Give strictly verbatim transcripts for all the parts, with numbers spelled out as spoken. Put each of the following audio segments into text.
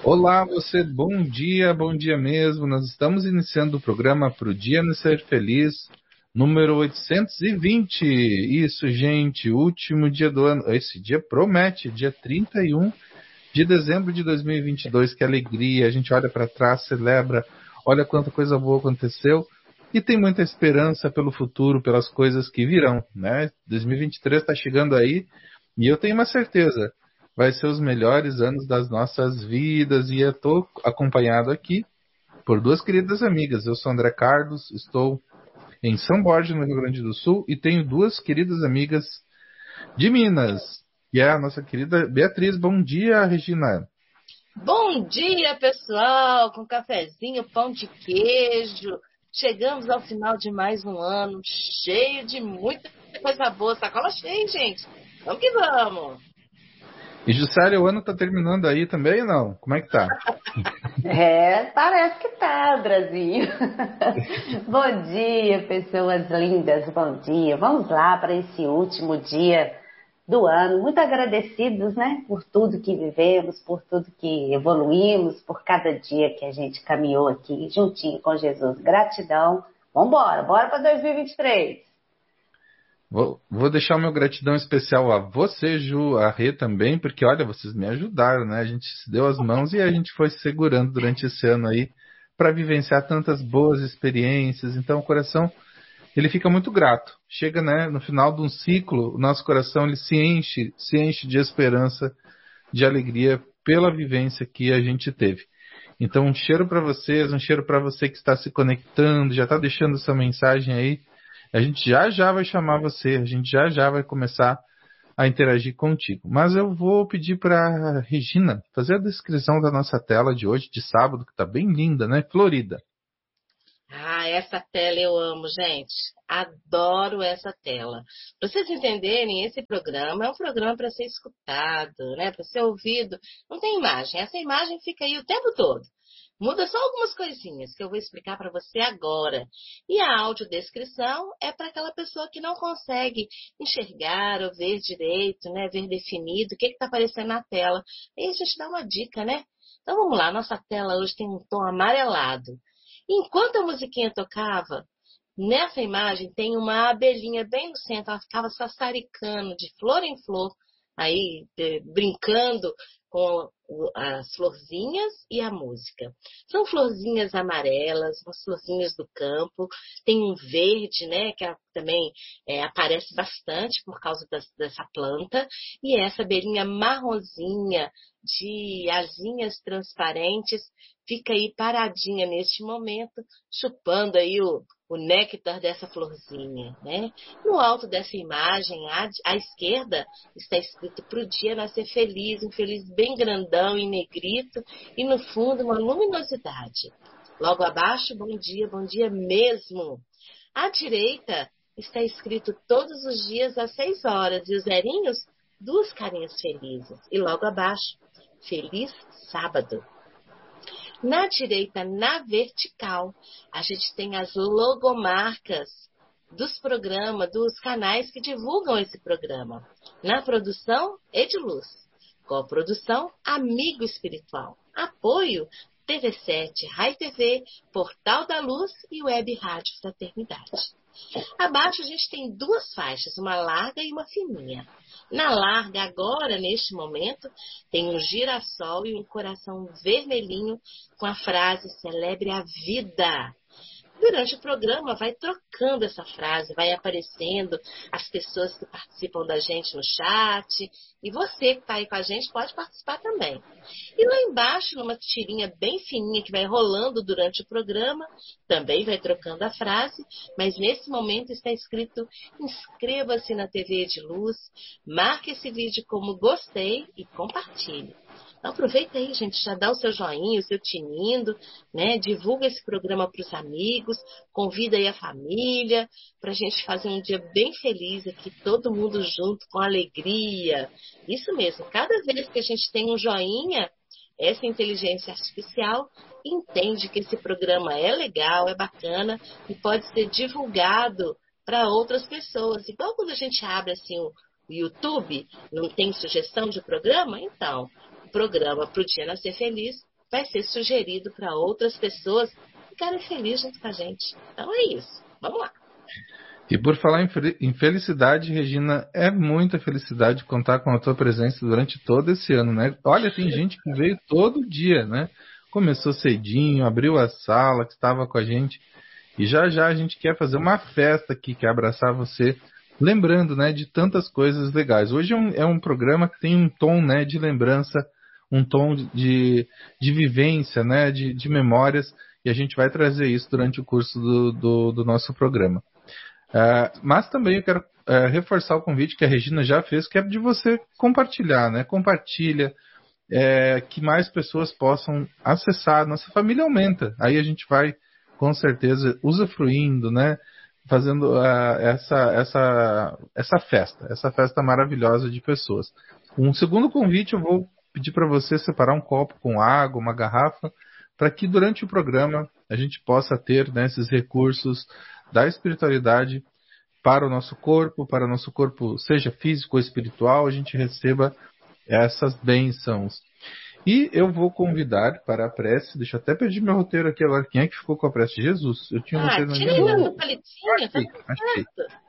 Olá, você, bom dia, bom dia mesmo. Nós estamos iniciando o programa Pro Dia Nascer Feliz, número oitocentos e vinte. Isso, gente, último dia do ano. Esse dia promete, dia trinta e um de dezembro de dois mil e vinte e dois. Que alegria! A gente olha para trás, celebra, olha quanta coisa boa aconteceu e tem muita esperança pelo futuro, pelas coisas que virão, né? dois mil e vinte e três está chegando aí e eu tenho uma certeza, vai ser os melhores anos das nossas vidas. E eu estou acompanhado aqui por duas queridas amigas. Eu sou André Carlos, estou em São Borja, no Rio Grande do Sul, e tenho duas queridas amigas de Minas, que é a nossa querida Beatriz. Bom dia, Regina. Bom dia, pessoal, com cafezinho, pão de queijo. Chegamos ao final de mais um ano, cheio de muita coisa boa. Sacola cheia, hein, gente? Vamos que vamos. E Juscelia, o ano tá terminando aí também ou não? Como é que tá? É, parece que tá, Brasil. Bom dia, pessoas lindas, bom dia. Vamos lá para esse último dia do ano. Muito agradecidos, né, por tudo que vivemos, por tudo que evoluímos, por cada dia que a gente caminhou aqui juntinho com Jesus. Gratidão. Vambora, bora para dois mil e vinte e três. Vou, vou deixar o meu gratidão especial a você, Ju, a Rê também, porque olha, vocês me ajudaram, né? A gente se deu as mãos e a gente foi se segurando durante esse ano aí para vivenciar tantas boas experiências. Então o coração, ele fica muito grato. Chega, né, no final de um ciclo, o nosso coração ele se enche, se enche de esperança, de alegria pela vivência que a gente teve. Então um cheiro para vocês, um cheiro para você que está se conectando, já está deixando essa mensagem aí. A gente já já vai chamar você, a gente já já vai começar a interagir contigo. Mas eu vou pedir para Regina fazer a descrição da nossa tela de hoje, de sábado, que está bem linda, né? Florida. Ah, essa tela eu amo, gente. Adoro essa tela. Para vocês entenderem, esse programa é um programa para ser escutado, né? Para ser ouvido. Não tem imagem. Essa imagem fica aí o tempo todo. Muda só algumas coisinhas que eu vou explicar para você agora. E a audiodescrição é para aquela pessoa que não consegue enxergar ou ver direito, né? Ver definido o que está aparecendo na tela. Aí a gente dá uma dica, né? Então vamos lá, nossa tela hoje tem um tom amarelado. Enquanto a musiquinha tocava, nessa imagem tem uma abelhinha bem no centro, ela ficava sassaricando de flor em flor, aí brincando com as florzinhas e a música. São florzinhas amarelas, umas florzinhas do campo, tem um verde, né, que também é, aparece bastante por causa das, dessa planta, e essa abelhinha marronzinha de asinhas transparentes fica aí paradinha neste momento, chupando aí o, o néctar dessa florzinha, né? No alto dessa imagem, à, à esquerda, está escrito "Pro dia nascer feliz", um feliz bem grandão em negrito, e no fundo uma luminosidade. Logo abaixo, bom dia, bom dia mesmo. À direita está escrito "Todos os dias às seis horas", e os zerinhos, duas carinhas felizes. E logo abaixo, "Feliz sábado". Na direita, na vertical, a gente tem as logomarcas dos programas, dos canais que divulgam esse programa. Na produção, Ediluz. Coprodução, Amigo Espiritual. Apoio, T V sete, Rai T V, Portal da Luz e Web Rádio Fraternidade. Abaixo a gente tem duas faixas, uma larga e uma fininha. Na larga, agora, neste momento, tem um girassol e um coração vermelhinho com a frase "Celebre a vida". Durante o programa, vai trocando essa frase, vai aparecendo as pessoas que participam da gente no chat. E você que está aí com a gente pode participar também. E lá embaixo, numa tirinha bem fininha que vai rolando durante o programa, também vai trocando a frase, mas nesse momento está escrito "Inscreva-se na T V de Luz", marque esse vídeo como gostei e compartilhe. Então, aproveita aí, gente, já dá o seu joinha, o seu tinindo, né? Divulga esse programa para os amigos, convida aí a família, para a gente fazer um dia bem feliz aqui, todo mundo junto, com alegria. Isso mesmo, cada vez que a gente tem um joinha, essa inteligência artificial entende que esse programa é legal, é bacana e pode ser divulgado para outras pessoas. Igual quando a gente abre assim o YouTube, não tem sugestão de programa? Então, programa Pro Dia Nascer Feliz vai ser sugerido para outras pessoas ficarem felizes junto com a gente. Então é isso. Vamos lá. E por falar em felicidade, Regina, é muita felicidade contar com a tua presença durante todo esse ano, né? Olha, tem gente que veio todo dia, né? Começou cedinho, abriu a sala, que estava com a gente. E já já a gente quer fazer uma festa aqui, quer abraçar você, lembrando, né, de tantas coisas legais. Hoje é um, é um programa que tem um tom, né, de lembrança, um tom de, de vivência, né, de, de memórias, e a gente vai trazer isso durante o curso do, do, do nosso programa. Uh, mas também eu quero uh, reforçar o convite que a Regina já fez, que é de você compartilhar, né? Compartilha, é, que mais pessoas possam acessar. Nossa família aumenta. Aí a gente vai, com certeza, usufruindo, né? Fazendo uh, essa, essa, essa festa, essa festa maravilhosa de pessoas. Um segundo convite, eu vou pedir para você separar um copo com água, uma garrafa, para que durante o programa a gente possa ter, né, esses recursos da espiritualidade para o nosso corpo, para o nosso corpo, seja físico ou espiritual, a gente receba essas bênçãos. E eu vou convidar para a prece, deixa eu até pedir meu roteiro aqui agora, quem é que ficou com a prece? Jesus, eu tinha um ah, roteiro na minha minha mão. mão. Achei, achei.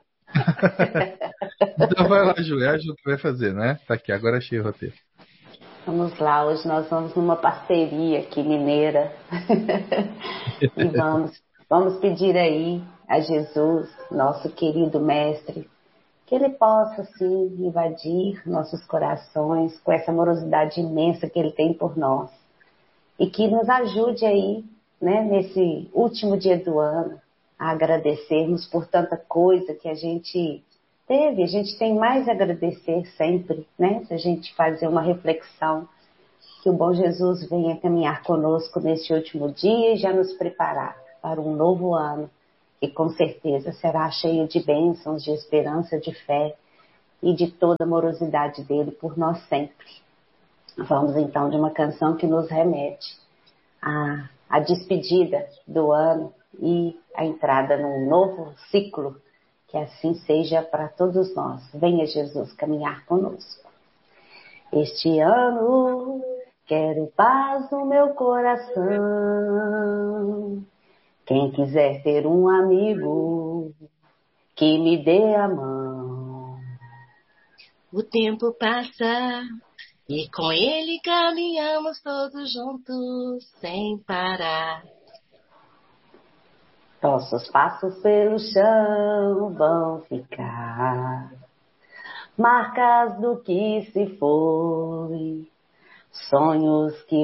Então vai lá, Ju, é a Ju que vai fazer, né? Tá aqui, agora achei o roteiro. Vamos lá, hoje nós vamos numa parceria aqui mineira e vamos, vamos pedir aí a Jesus, nosso querido mestre, que ele possa sim invadir nossos corações com essa amorosidade imensa que ele tem por nós e que nos ajude aí, né, nesse último dia do ano a agradecermos por tanta coisa que a gente teve, a gente tem mais a agradecer sempre, né? Se a gente fazer uma reflexão, que o bom Jesus venha caminhar conosco neste último dia e já nos preparar para um novo ano, que com certeza será cheio de bênçãos, de esperança, de fé e de toda a amorosidade dele por nós sempre. Vamos então de uma canção que nos remete à, à despedida do ano e a entrada num novo ciclo. Que assim seja para todos nós. Venha Jesus caminhar conosco. Este ano quero paz no meu coração. Quem quiser ter um amigo, que me dê a mão. O tempo passa e com ele caminhamos todos juntos sem parar. Nossos passos pelo chão vão ficar, marcas do que se foi, sonhos que